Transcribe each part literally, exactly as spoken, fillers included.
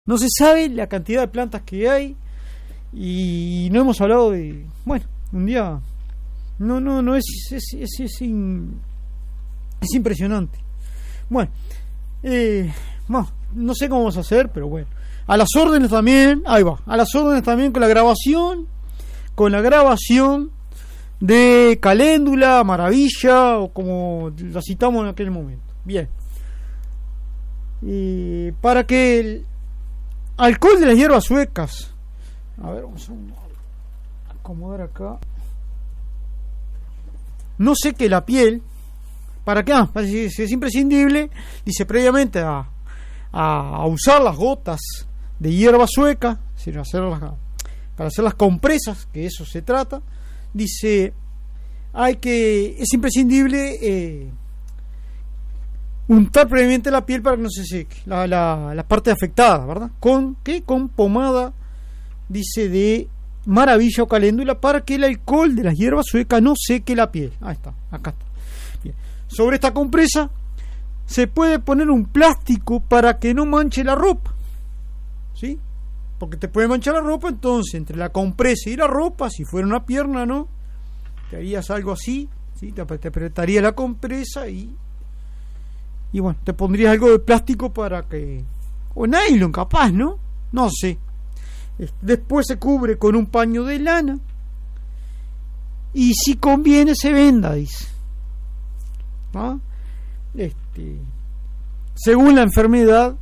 No se sabe la cantidad de plantas que hay y no hemos hablado de... Bueno, un día... No, no, no, es, es, es, es, in, es impresionante. Bueno, eh, no, no sé cómo vamos a hacer, pero bueno. A las órdenes también, ahí va, a las órdenes también con la grabación, con la grabación de Caléndula, Maravilla, o como la citamos en aquel momento. Bien. Y para que el alcohol de las hierbas suecas, a ver, vamos a acomodar acá, no seque la piel, para que, ah, si, si es imprescindible, dice previamente a, a, a usar las gotas de hierba sueca, es hacer las, para hacer las compresas, que eso se trata, dice, hay que, es imprescindible eh, untar previamente la piel para que no se seque, la, la, la parte afectada, ¿verdad? ¿Con qué? Con pomada, dice, de Maravilla o Caléndula, para que el alcohol de las hierbas suecas no seque la piel. Ahí está, acá está. Bien. Sobre esta compresa se puede poner un plástico para que no manche la ropa, ¿sí? Porque te puede manchar la ropa, entonces entre la compresa y la ropa, si fuera una pierna, ¿no? Te harías algo así, ¿sí? Te, te apretaría la compresa y y bueno, te pondrías algo de plástico para que, o nylon capaz, ¿no? No sé. Después se cubre con un paño de lana y si conviene se venda, dice, ¿no? Este, según la enfermedad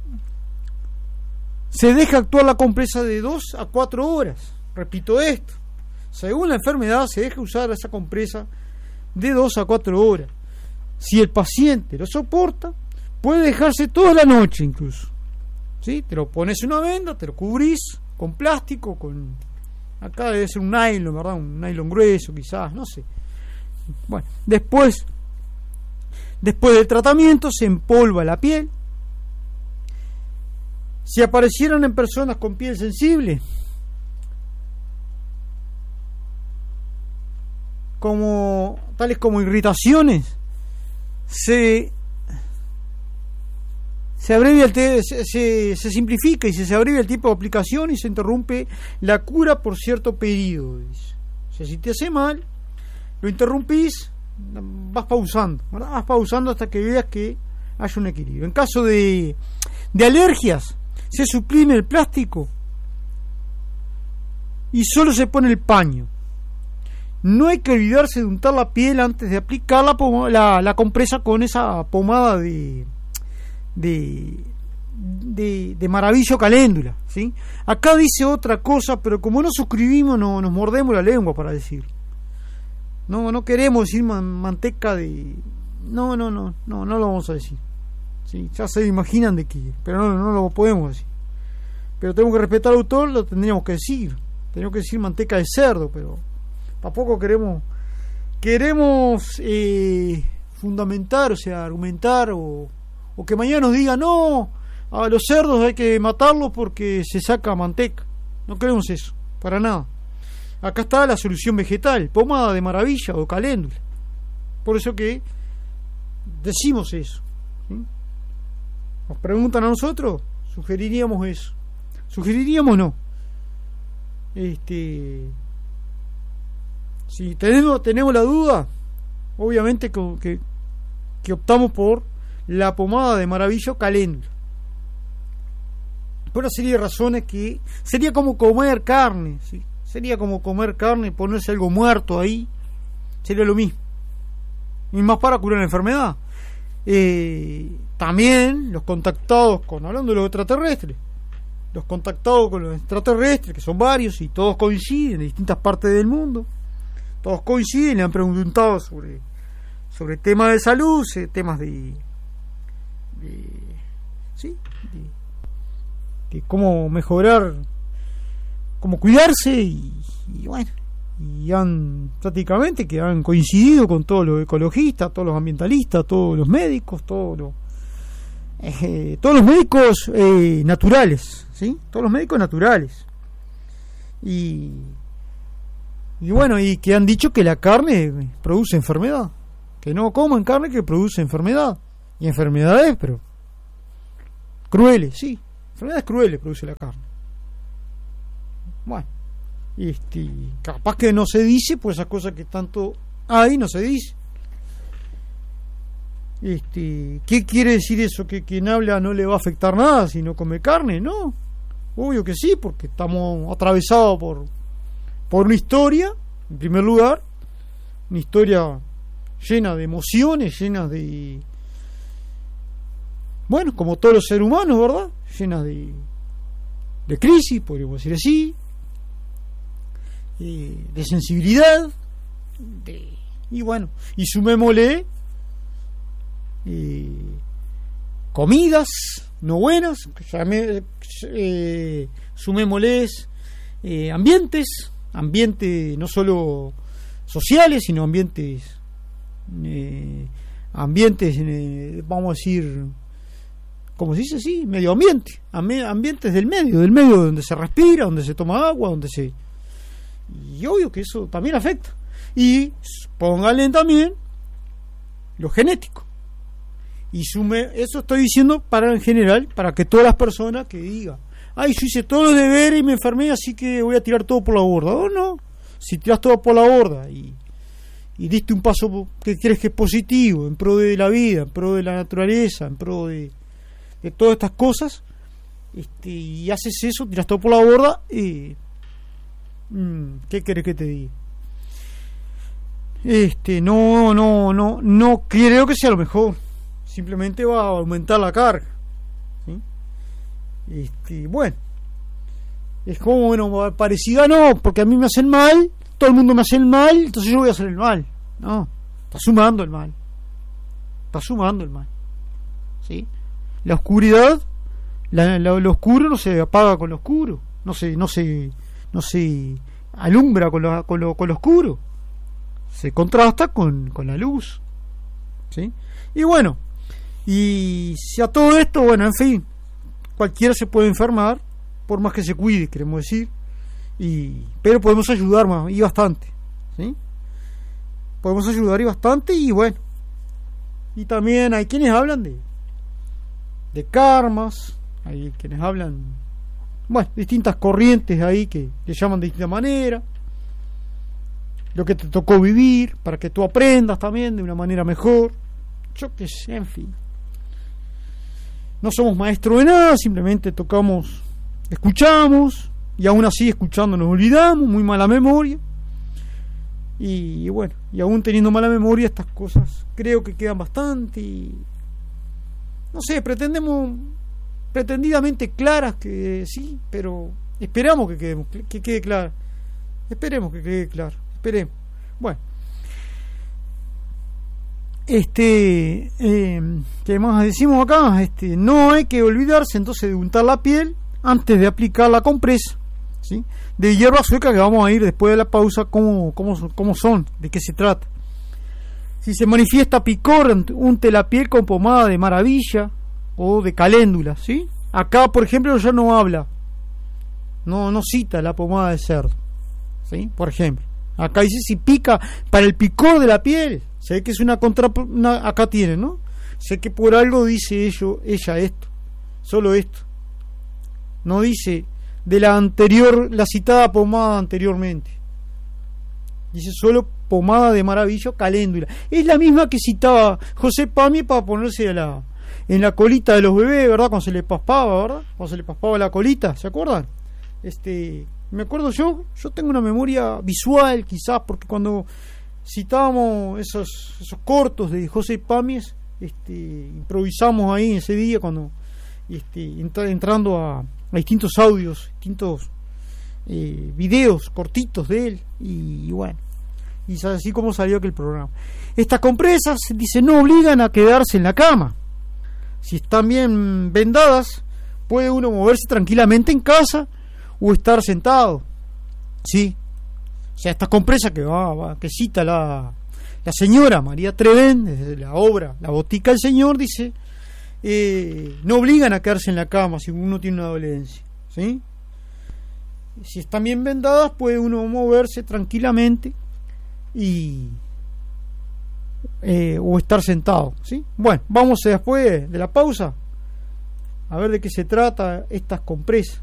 se deja actuar la compresa de dos a cuatro horas. Repito esto, según la enfermedad se deja usar esa compresa de dos a cuatro horas. Si el paciente lo soporta, puede dejarse toda la noche incluso, ¿sí? Te lo pones una venda, te lo cubrís con plástico, con, acá debe ser un nylon, ¿verdad? Un nylon grueso quizás, no sé. Bueno, después después del tratamiento se empolva la piel. Si aparecieran en personas con piel sensible, como tales como irritaciones, se se abrevia el te, se, se, se simplifica y se, se abrevia el tiempo de aplicación y se interrumpe la cura por cierto periodo, dice. O sea, si te hace mal, lo interrumpís, vas pausando, ¿verdad? Vas pausando hasta que veas que haya un equilibrio. En caso de, de alergias, se suprime el plástico y solo se pone el paño. No hay que olvidarse de untar la piel antes de aplicar la, pom- la, la compresa con esa pomada de de, de, de Maravilla o Caléndula, ¿sí? Acá dice otra cosa, pero como no suscribimos, no, nos mordemos la lengua para decir. No, no queremos decir man, manteca de... No, no, no, no, no lo vamos a decir, ¿sí? Ya se imaginan de qué, pero no, no lo podemos decir. Pero tenemos que respetar al autor, lo tendríamos que decir. Tenemos que decir manteca de cerdo, pero tampoco queremos queremos eh, fundamentar, o sea, argumentar o, o que mañana nos diga no, a los cerdos hay que matarlos porque se saca manteca. No queremos eso, para nada. Acá está la solución vegetal, pomada de Maravilla o Caléndula. Por eso que decimos eso, ¿sí? Nos preguntan a nosotros, sugeriríamos eso. Sugeriríamos no. Este, si tenemos tenemos la duda, obviamente que, que, que optamos por la pomada de Maravilla o Caléndula, por una serie de razones que sería como comer carne, ¿sí? Sería como comer carne, ponerse algo muerto ahí, sería lo mismo, y más para curar la enfermedad. Eh, también los contactados con, hablando de los extraterrestres, los contactados con los extraterrestres, que son varios y todos coinciden en distintas partes del mundo, todos coinciden, le han preguntado sobre sobre temas de salud, temas de, de sí, de, de cómo mejorar, cómo cuidarse y, y bueno, y han prácticamente que han coincidido con todos los ecologistas, todos los ambientalistas, todos los médicos, todos los eh, todos los médicos eh, naturales, ¿sí? Todos los médicos naturales. Y y bueno, y que han dicho que la carne produce enfermedad, que no coman carne que produce enfermedad, y enfermedades, pero crueles, sí, Enfermedades crueles produce la carne. Bueno, este, capaz que no se dice, pues esas cosas que tanto hay no se dice. Este, ¿qué quiere decir eso? ¿Que quien habla no le va a afectar nada si no come carne? No, obvio que sí, porque estamos atravesados por, por una historia, en primer lugar, una historia llena de emociones, llena de, bueno, como todos los seres humanos, ¿verdad? Llena de, de crisis, podríamos decir así, eh, de sensibilidad, de, y bueno, y sumémosle eh, comidas no buenas, llamé, eh, sumémosles eh, ambientes, ambientes no solo sociales, sino ambientes, eh, ambientes, eh, vamos a decir, como se dice así, medio ambiente, ambientes del medio, del medio donde se respira, donde se toma agua, donde se... Y obvio que eso también afecta. Y póngale también lo genético. Y sume, eso estoy diciendo para en general, para que todas las personas que digan, ay, yo hice todos los deberes y me enfermé, así que voy a tirar todo por la borda. O no, si tiras todo por la borda y, y diste un paso que crees que es positivo, en pro de la vida, en pro de la naturaleza, en pro de, de todas estas cosas, este, y haces eso, tiras todo por la borda, y mmm, ¿qué querés que te diga? Este, no, no, no, no creo que sea lo mejor. Simplemente va a aumentar la carga, ¿sí? Este, bueno, es como, bueno, parecida, no, porque a mí me hacen mal, todo el mundo me hace el mal, entonces yo voy a hacer el mal. No, está sumando el mal, está sumando el mal, ¿sí? La oscuridad, la, la, lo oscuro no se apaga con lo oscuro, no se, no se, no se alumbra con lo, con lo, con lo oscuro, se contrasta con, con la luz, ¿sí? Y bueno, y si a todo esto, bueno, en fin, cualquiera se puede enfermar, por más que se cuide, queremos decir, y pero podemos ayudar más, y bastante, ¿sí? Podemos ayudar y bastante, y bueno, y también hay quienes hablan de de karmas, hay quienes hablan, bueno, distintas corrientes ahí que le llaman de distinta manera, lo que te tocó vivir, para que tú aprendas también de una manera mejor, yo qué sé, en fin. No somos maestros de nada, simplemente tocamos, escuchamos, y aún así escuchando nos olvidamos, muy mala memoria, y, y bueno, y aún teniendo mala memoria estas cosas creo que quedan bastante, y, no sé, pretendemos, pretendidamente claras, que sí, pero esperamos que quede, que quede claro, esperemos que quede claro, esperemos, bueno. Este, eh, ¿qué más decimos acá? Este, no hay que olvidarse entonces de untar la piel antes de aplicar la compresa, ¿sí? De hierba sueca, que vamos a ir después de la pausa cómo, cómo, cómo son, de qué se trata. Si se manifiesta picor, unte la piel con pomada de maravilla o de caléndula, ¿sí? Acá, por ejemplo, ya no habla, no, no cita la pomada de cerdo, ¿sí? Por ejemplo, acá dice si pica para el picor de la piel. Sé que es una contra, una, acá tiene, ¿no? Sé que por algo dice ello, ella esto, solo esto. No dice de la anterior, la citada pomada anteriormente. Dice solo pomada de maravilla, caléndula. Es la misma que citaba José Pami para ponerse a la, en la colita de los bebés, ¿verdad? Cuando se le paspaba, ¿verdad? Cuando se le paspaba la colita, ¿se acuerdan? Este, me acuerdo yo, yo tengo una memoria visual, quizás, porque cuando citábamos esos, esos cortos de José Pamies, este, improvisamos ahí ese día cuando este, entra, entrando a, a distintos audios, distintos eh, videos cortitos de él, y, y bueno, y es así como salió aquel programa. Estas compresas, dice, no obligan a quedarse en la cama. Si están bien vendadas, puede uno moverse tranquilamente en casa o estar sentado, ¿sí? O sea, estas compresas que va, va, que cita la, la señora María Trevén, desde la obra La Botica del Señor, dice, eh, no obligan a quedarse en la cama si uno tiene una dolencia, ¿sí? Si están bien vendadas, puede uno moverse tranquilamente y eh, o estar sentado, ¿sí? Bueno, vamos después de la pausa A ver de qué se trata estas compresas.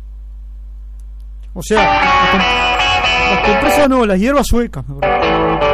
O sea, las compresas no, las hierbas suecas, me acuerdo.